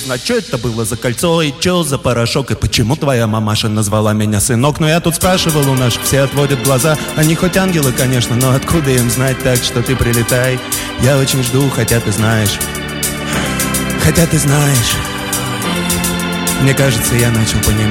узнать, что это было за кольцо, и что за порошок, и почему твоя мамаша назвала меня сынок. Но я тут спрашивал у наших, все отводят глаза. Они хоть ангелы, конечно, но откуда им знать, так что ты прилетай. Я очень жду, хотя ты знаешь. Хотя ты знаешь. Мне кажется, я начал понимать.